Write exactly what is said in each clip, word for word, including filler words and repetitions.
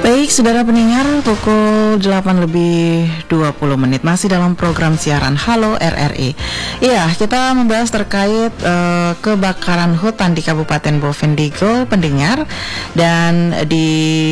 Baik, saudara pendengar, pukul delapan lebih dua puluh menit masih dalam program siaran Halo R R I. Iya, kita membahas terkait uh, kebakaran hutan di Kabupaten Bovendigul, pendengar, dan di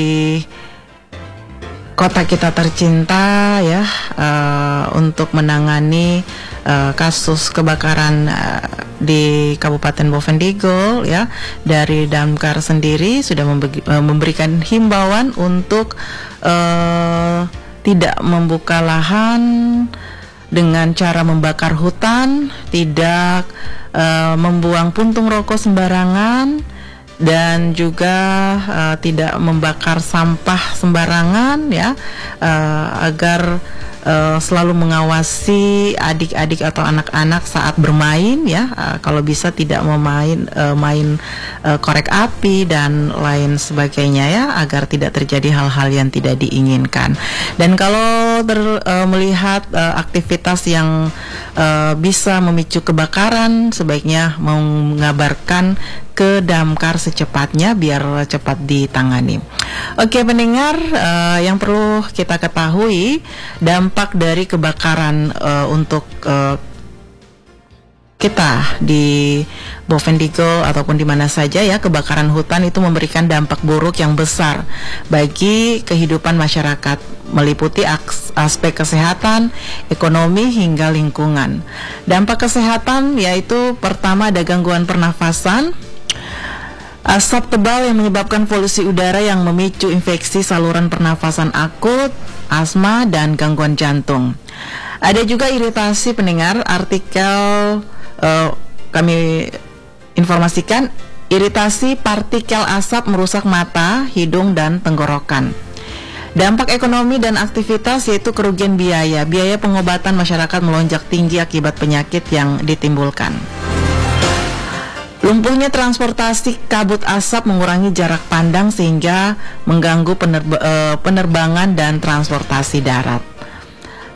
kota kita tercinta ya, uh, untuk menangani uh, kasus kebakaran uh, di Kabupaten Bovendigul ya, dari Damkar sendiri sudah memberi, uh, memberikan himbauan untuk uh, tidak membuka lahan dengan cara membakar hutan, tidak uh, membuang puntung rokok sembarangan, dan juga uh, tidak membakar sampah sembarangan ya, uh, agar uh, selalu mengawasi adik-adik atau anak-anak saat bermain ya, uh, kalau bisa tidak memain uh, main uh, korek api dan lain sebagainya ya, agar tidak terjadi hal-hal yang tidak diinginkan. Dan kalau ter, uh, melihat uh, aktivitas yang uh, bisa memicu kebakaran, sebaiknya mengabarkan ke Damkar secepatnya biar cepat ditangani. Oke pendengar, uh, yang perlu kita ketahui, dampak dari kebakaran uh, untuk uh, kita di Bovendigul ataupun di mana saja ya, kebakaran hutan itu memberikan dampak buruk yang besar bagi kehidupan masyarakat, meliputi aks, aspek kesehatan, ekonomi hingga lingkungan. Dampak kesehatan yaitu pertama ada gangguan pernafasan. Asap tebal yang menyebabkan polusi udara yang memicu infeksi saluran pernafasan akut, asma, dan gangguan jantung. Ada juga iritasi pendengar, artikel uh, kami informasikan, iritasi partikel asap merusak mata, hidung, dan tenggorokan. Dampak ekonomi dan aktivitas yaitu kerugian biaya, biaya pengobatan masyarakat melonjak tinggi akibat penyakit yang ditimbulkan. Lumpuhnya transportasi kabut asap mengurangi jarak pandang sehingga mengganggu penerba, e, penerbangan dan transportasi darat.